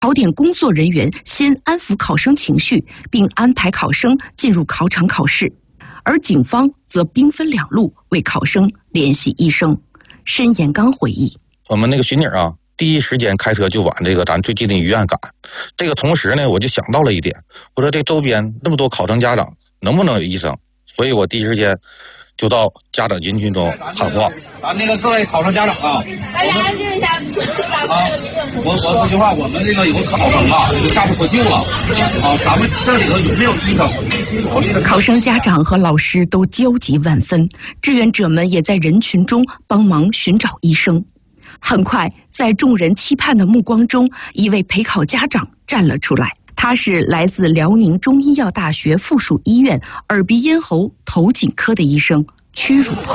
考点工作人员先安抚考生情绪，并安排考生进入考场考试，而警方则兵分两路为考生联系医生。申延刚回忆：“ 我们那个巡警啊，第一时间开车就往这个咱最近的医院赶。这个同时呢，我就想到了一点，我说这周边那么多考生家长，能不能有医生？所以我第一时间就到家长人群中喊话： 那个各位考生家长啊， 大家安静一下， 我说句话，我们这个有个考生啊，这个家属获救了啊，咱们这里头有没有医生？” 考生家长和老师都焦急万分，志愿者们也在人群中帮忙寻找医生。很快，在众人期盼的目光中，一位陪考家长站了出来。他是来自辽宁中医药大学附属医院耳鼻咽喉头颈科的医生屈汝鹏。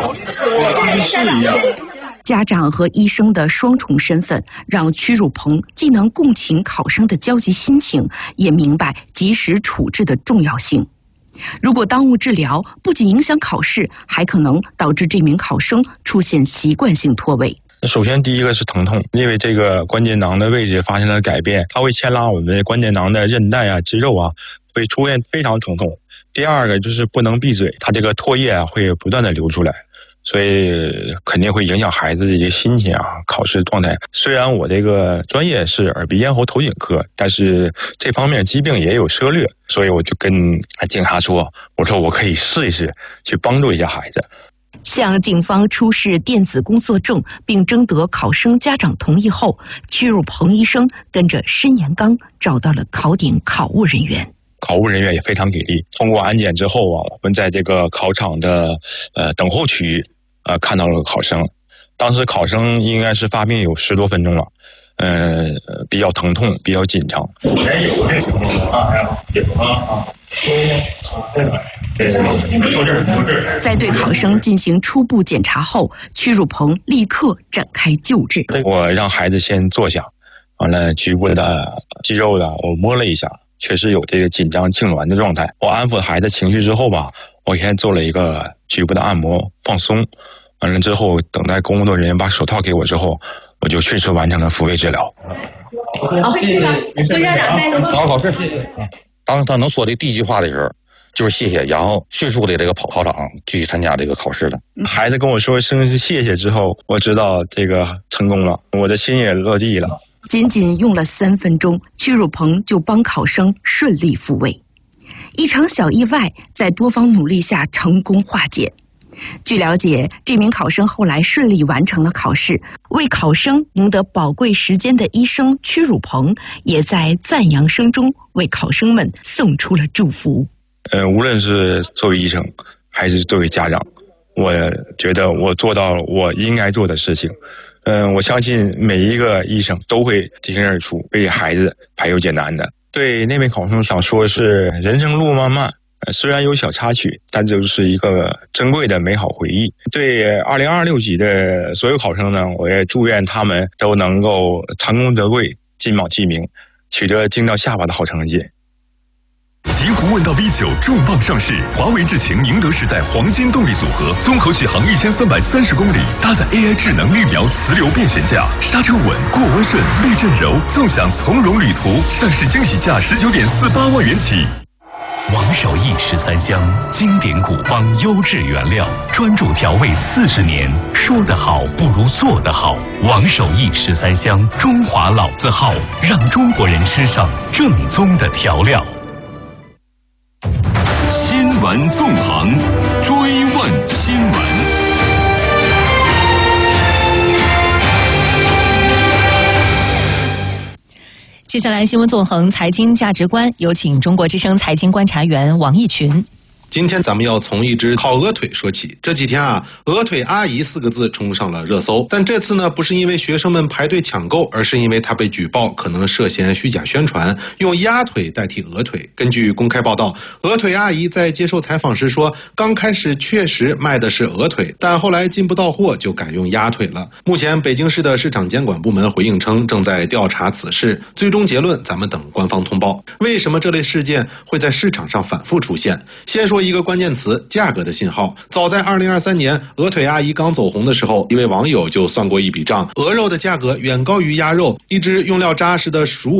家长和医生的双重身份，让屈汝鹏既能共情考生的焦急心情，也明白及时处置的重要性。如果耽误治疗，不仅影响考试，还可能导致这名考生出现习惯性脱位。 首先第一个是疼痛，因为这个关节囊的位置发生了改变，它会牵拉我们关节囊的韧带啊、肌肉啊，会出现非常疼痛。第二个就是不能闭嘴，它这个唾液啊会不断的流出来，所以肯定会影响孩子的一个心情啊、考试状态。虽然我这个专业是耳鼻咽喉头颈科，但是这方面疾病也有涉猎，所以我就跟警察说，我说我可以试一试，去帮助一下孩子。 向警方出示电子工作证，并征得考生家长同意后，屈汝鹏医生跟着申延刚找到了考点考务人员。 考务人员也非常给力，通过安检之后啊，我们在这个考场的等候区看到了考生。当时考生应该是发病有10多分钟了，比较疼痛，比较紧张。 有这个情况啊，有啊。 在对考生进行初步检查后，屈汝鹏立刻展开救治。 我让孩子先坐下，完了局部的肌肉的我摸了一下，确实有这个紧张痉挛的状态。我安抚孩子情绪之后吧，我先做了一个局部的按摩放松，完了之后等待工作人员把手套给我之后，我就迅速完成了复位治疗。 好，谢谢，回家长带走。 好，谢谢。当他能说的第一句话的时候，就是谢谢，然后迅速的这个跑考场继续参加这个考试了。 孩子跟我说声谢谢之后，我知道这个成功了，我的心也落地了。 仅仅用了3分钟，屈汝鹏就帮考生顺利复位。一场小意外在多方努力下成功化解。据了解，这名考生后来顺利完成了考试，为考生赢得宝贵时间的医生屈汝鹏也在赞扬声中为考生们送出了祝福。 无论是作为医生还是作为家长，我觉得我做到了我应该做的事情。我相信每一个医生都会挺身而出，为孩子排忧解难的。对那位考生想说是人生路漫漫，虽然有小插曲，但就是一个珍贵的美好回忆。对2026级的所有考生呢，我也祝愿他们都能够成功得贵，金榜题名，取得惊到下巴的好成绩。 极狐问道 V9 重磅上市，华为智擎宁德时代黄金动力组合，综合续航1330公里，搭载 AI 智能预瞄磁流变悬架，刹车稳，过弯顺，避震柔，纵享从容旅途。上市惊喜价19.48万元起。 王守义13香，经典古方，优质原料，专注调味40年。说得好不如做得好。王守义13香，中华老字号，让中国人吃上正宗的调料。 新闻纵横，追问新闻。 接下来新闻纵横财经价值观，有请中国之声财经观察员王毅群。 今天咱们要从一只烤鹅腿说起。这几天啊，鹅腿阿姨4个字冲上了热搜。但这次呢，不是因为学生们排队抢购，而是因为它被举报可能涉嫌虚假宣传，用鸭腿代替鹅腿。根据公开报道，鹅腿阿姨在接受采访时说，刚开始确实卖的是鹅腿，但后来进不到货，就改用鸭腿了。目前北京市的市场监管部门回应称，正在调查此事，最终结论咱们等官方通报。为什么这类事件会在市场上反复出现？先说说一个关键词：价格的信号。早在2023年，鹅腿阿姨刚走红的时候，一位网友就算过一笔账，鹅肉的价格远高于鸭肉，一只用料扎实的熟